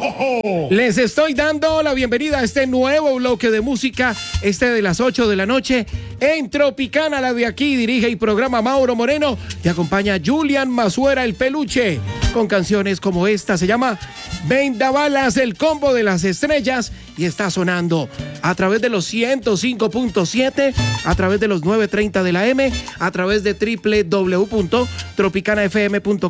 Les estoy dando la bienvenida a este nuevo bloque de música, de las 8 de la noche, en Tropicana, la de aquí, dirige y programa Mauro Moreno, y acompaña Julian Mazuera, el peluche, con canciones como esta, se llama Vendabalas, el combo de las estrellas, y está sonando a través de los 105.7, a través de los 930 de la M, a través de www.tropicanafm.com